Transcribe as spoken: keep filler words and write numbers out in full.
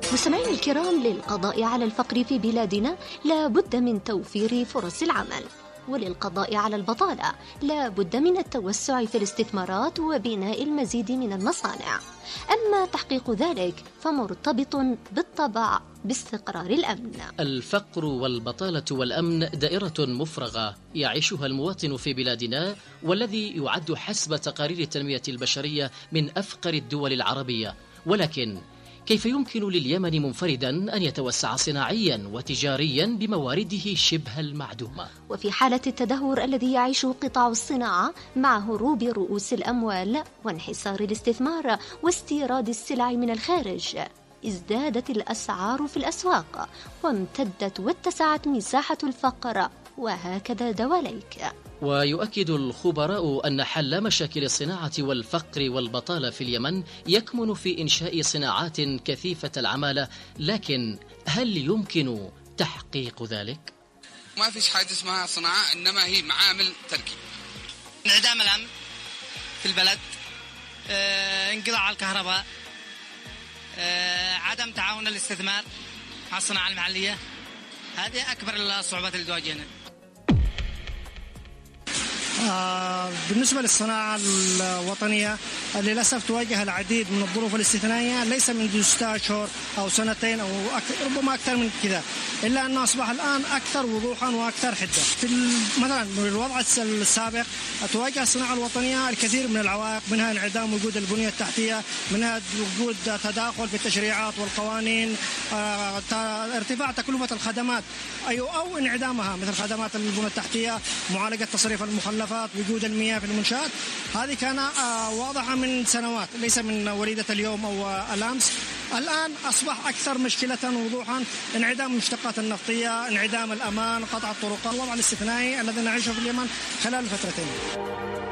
مستمعينا الكرام، للقضاء على الفقر في بلادنا لا بد من توفير فرص العمل، وللقضاء على البطالة لا بد من التوسع في الاستثمارات وبناء المزيد من المصانع. أما تحقيق ذلك فمرتبط بالطبع باستقرار الأمن. الفقر والبطالة والأمن دائرة مفرغة يعيشها المواطن في بلادنا، والذي يعد حسب تقارير التنمية البشرية من أفقر الدول العربية. ولكن كيف يمكن لليمن منفردا أن يتوسع صناعيا وتجاريا بموارده شبه المعدومة؟ وفي حالة التدهور الذي يعيشه قطاع الصناعة مع هروب رؤوس الأموال وانحسار الاستثمار واستيراد السلع من الخارج، ازدادت الأسعار في الأسواق وامتدت واتسعت مساحة الفقر، وهكذا دواليك. ويؤكد الخبراء أن حل مشاكل الصناعة والفقر والبطالة في اليمن يكمن في إنشاء صناعات كثيفة العمالة، لكن هل يمكن تحقيق ذلك؟ ما فيش حاجة اسمها صناعة، إنما هي معامل تركيب. انعدام الأمن في البلد، اه انقطاع الكهرباء، اه عدم تعاون الاستثمار مع الصناعة المحلية، هذه أكبر الصعوبات اللي تواجهنا. آه بالنسبة للصناعة الوطنية للأسف تواجه العديد من الظروف الاستثنائية، ليس منذ ستة أشهر أو سنتين أو أكثر، ربما أكثر من كذا، إلا أنه أصبح الآن أكثر وضوحا وأكثر حدة. في مثلا الوضع السابق تواجه الصناعة الوطنية الكثير من العوائق، منها انعدام وجود البنية التحتية، منها وجود تداخل في التشريعات والقوانين، آه ارتفاع تكلفة الخدمات أي أو انعدامها، مثل خدمات البنية التحتية، معالجة تصريف المخلفات، وجود المياه في المنشآت. هذه كان آه واضحة من سنوات، ليس من وليدة اليوم أو آه الأمس. الآن أصبح أكثر مشكلة وضوحا انعدام المشتقات النفطية، انعدام الأمان، قطع الطرقات، الوضع الاستثنائي الذي نعيشه في اليمن خلال الفترتين.